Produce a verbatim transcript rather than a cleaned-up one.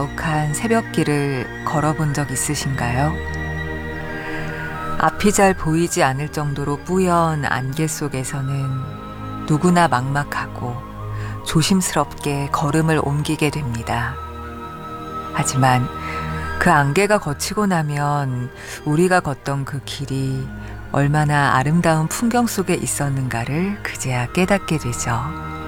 한 새벽길을 걸어본 적 있으신가요? 앞이 잘 보이지 않을 정도로 뿌연 안개 속에서는 누구나 막막하고 조심스럽게 걸음을 옮기게 됩니다. 하지만 그 안개가 걷히고 나면 우리가 걷던 그 길이 얼마나 아름다운 풍경 속에 있었는가를 그제야 깨닫게 되죠.